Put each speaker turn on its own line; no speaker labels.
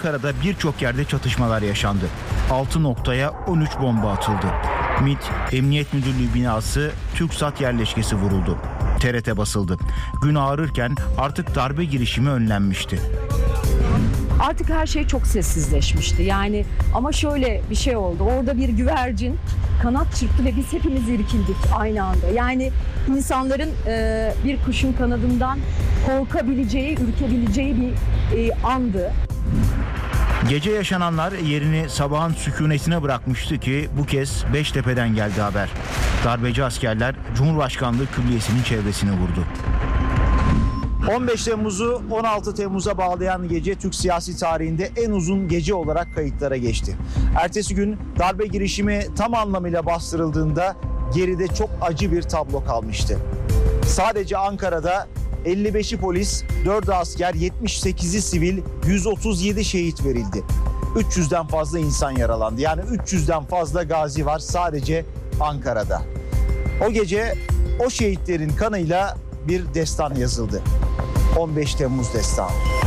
Ankara'da birçok yerde çatışmalar yaşandı. 6 noktaya 13 bomba atıldı. MİT, Emniyet Müdürlüğü binası, TürkSat yerleşkesi vuruldu. TRT basıldı. Gün ağarırken artık darbe girişimi önlenmişti.
Artık her şey çok sessizleşmişti. Yani ama şöyle bir şey oldu. Orada bir güvercin kanat çırptı ve biz hepimiz irkildik aynı anda. Yani insanların bir kuşun kanadından korkabileceği, ürkebileceği bir andı.
Gece yaşananlar yerini sabahın sükunetine bırakmıştı ki bu kez Beştepe'den geldi haber. Darbeci askerler Cumhurbaşkanlığı Külliyesi'nin çevresini vurdu.
15 Temmuz'u 16 Temmuz'a bağlayan gece Türk siyasi tarihinde en uzun gece olarak kayıtlara geçti. Ertesi gün darbe girişimi tam anlamıyla bastırıldığında geride çok acı bir tablo kalmıştı. Sadece Ankara'da 55'i polis, 4'ü asker, 78'i sivil, 137 şehit verildi. 300'den fazla insan yaralandı. Yani 300'den fazla gazi var sadece Ankara'da. O gece o şehitlerin kanıyla bir destan yazıldı. 15 Temmuz destanı.